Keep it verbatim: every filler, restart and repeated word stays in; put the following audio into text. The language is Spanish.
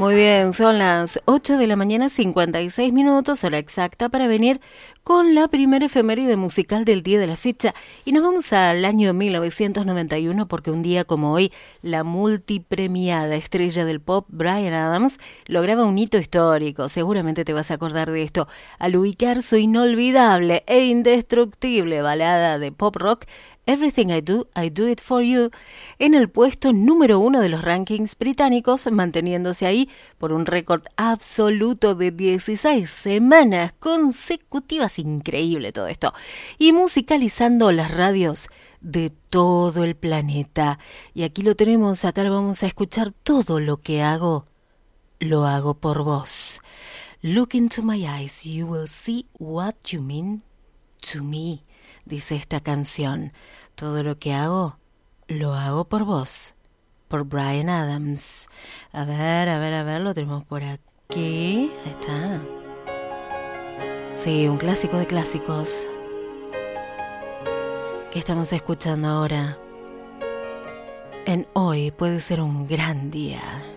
Muy bien, son las ocho de la mañana, cincuenta y seis minutos, hora exacta para venir con la primera efeméride musical del día de la fecha. Y nos vamos al año mil novecientos noventa y uno porque un día como hoy, la multipremiada estrella del pop Bryan Adams lograba un hito histórico. Seguramente te vas a acordar de esto al ubicar su inolvidable e indestructible balada de pop rock Everything I Do, I Do It For You, en el puesto número uno de los rankings británicos, manteniéndose ahí por un récord absoluto de dieciséis semanas consecutivas. Increíble todo esto. Y musicalizando las radios de todo el planeta. Y aquí lo tenemos, acá lo vamos a escuchar. Todo lo que hago, lo hago por vos. Look into my eyes, you will see what you mean to me, dice esta canción. Todo lo que hago, lo hago por vos, por Bryan Adams. A ver, a ver, a ver, lo tenemos por aquí. Ahí está. Sí, un clásico de clásicos. ¿Qué estamos escuchando ahora? En Hoy puede ser un gran día.